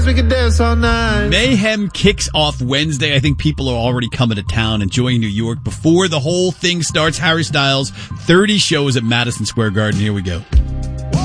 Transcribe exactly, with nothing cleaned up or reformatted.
We can dance all night. Mayhem kicks off Wednesday. I think people are already coming to town, enjoying New York before the whole thing starts. Harry Styles, thirty shows at Madison Square Garden. Here we go.